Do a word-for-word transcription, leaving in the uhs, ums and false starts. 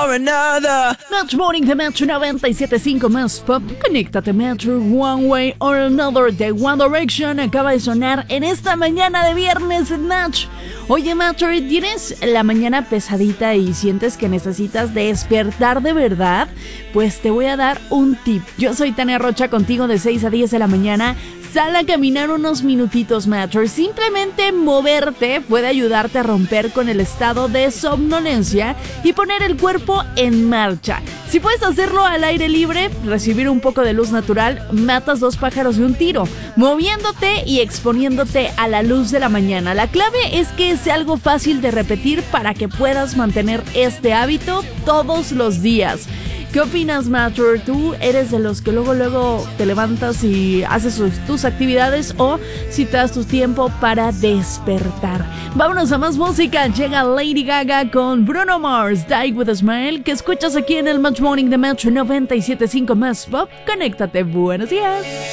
for another. Match Morning de Metro noventa y siete punto cinco más pop. Conéctate Metro, One Way or Another de One Direction acaba de sonar en esta mañana de viernes en Match. Oye Metro, ¿tienes la mañana pesadita y sientes que necesitas despertar de verdad? Pues te voy a dar un tip. Yo soy Tania Rocha contigo de seis a diez de la mañana. Sal a caminar unos minutitos, Metro. Simplemente moverte puede ayudarte a romper con el estado de somnolencia y poner el cuerpo en marcha. Si puedes hacerlo al aire libre, recibir un poco de luz natural, matas dos pájaros de un tiro, moviéndote y exponiéndote a la luz de la mañana. La clave es que sea algo fácil de repetir para que puedas mantener este hábito todos los días. ¿Qué opinas, Metro? ¿Tú eres de los que luego, luego te levantas y haces sus, tus actividades o si te das tu tiempo para despertar? Vámonos a más música. Llega Lady Gaga con Bruno Mars, Die With A Smile, que escuchas aquí en el Match Morning de Metro noventa y siete punto cinco más pop. Conéctate. Buenos días.